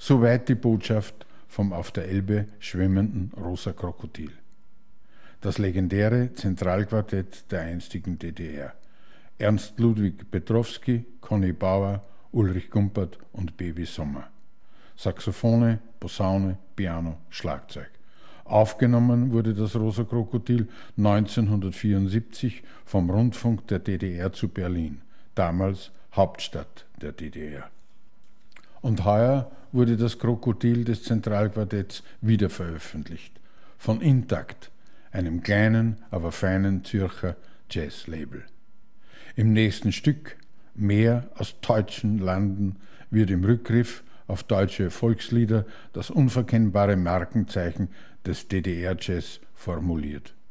Soweit die Botschaft vom auf der Elbe schwimmenden Rosa Krokodil. Das legendäre Zentralquartett der einstigen DDR. Ernst Ludwig Petrowski, Conny Bauer, Ulrich Gumpert und Baby Sommer. Saxophone, Posaune, Piano, Schlagzeug. Aufgenommen wurde das Rosa Krokodil 1974 vom Rundfunk der DDR zu Berlin, damals Hauptstadt der DDR. Und heuer wurde das Krokodil des Zentralquartetts wieder veröffentlicht, von Intakt, einem kleinen, aber feinen Zürcher Jazzlabel. Im nächsten Stück, Meer aus deutschen Landen, wird im Rückgriff auf deutsche Volkslieder das unverkennbare Markenzeichen des DDR-Jazz formuliert.